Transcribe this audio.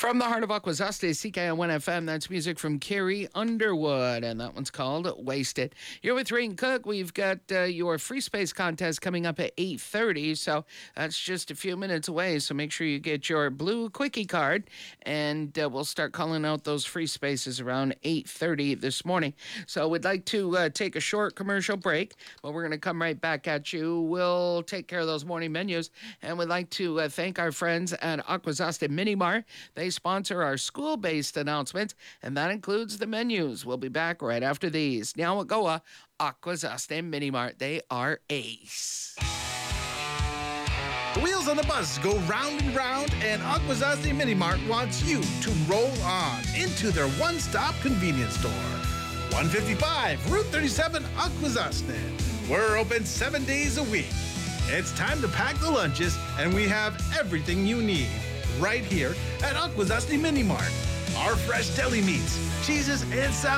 From the heart of Akwesasne, CKN1 FM, that's music from Carrie Underwood, and that one's called Wasted. You're with Ray and Cook. We've got your free space contest coming up at 8:30, so that's just a few minutes away, so make sure you get your blue quickie card, and we'll start calling out those free spaces around 8:30 this morning. So we'd like to take a short commercial break, but we're going to come right back at you. We'll take care of those morning menus, and we'd like to thank our friends at Akwesasne Mini Mart. They sponsor our school-based announcements, and that includes the menus. We'll be back right after these. Nyawagoa, Akwesasne Mini Mart. They are ace. The wheels on the bus go round and round, and Akwesasne Mini Mart wants you to roll on into their one-stop convenience store. 155 Route 37, Akwesasne. We're open 7 days a week. It's time to pack the lunches, and we have everything you need right here at Akwesasne Mini Mart. Our fresh deli meats, cheeses, and salads